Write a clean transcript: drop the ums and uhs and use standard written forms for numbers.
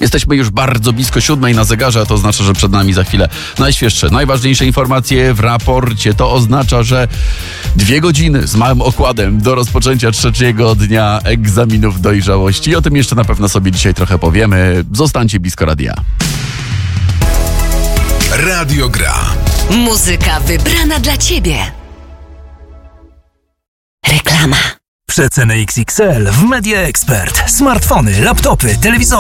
Jesteśmy już bardzo blisko 7 na zegarze, a to oznacza, że przed nami za chwilę najświeższe, najważniejsze informacje w raporcie. To oznacza, że 2 godziny z małym okładem do rozpoczęcia 3. dnia egzaminów dojrzałości. I o tym jeszcze na pewno sobie dzisiaj trochę powiemy. Zostańcie blisko radia. Radio Gra. Muzyka wybrana dla Ciebie. Reklama. Przeceny XXL w Media Expert. Smartfony, laptopy, telewizory.